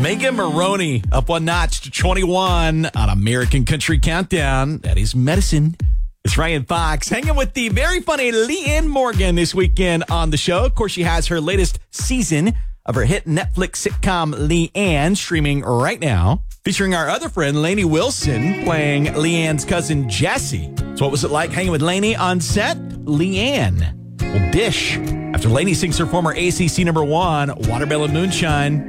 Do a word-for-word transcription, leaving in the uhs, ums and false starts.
Megan Maroney up one notch to twenty-one on American Country Countdown. That is Medicine. It's Ryan Fox hanging with the very funny Leanne Morgan this weekend on the show. Of course, she has her latest season of her hit Netflix sitcom Leanne streaming right now, featuring our other friend Lainey Wilson playing Leanne's cousin Jesse. So what was it like hanging with Lainey on set? Leanne will dish after Lainey sings her former A C C number one, Watermelon Moonshine.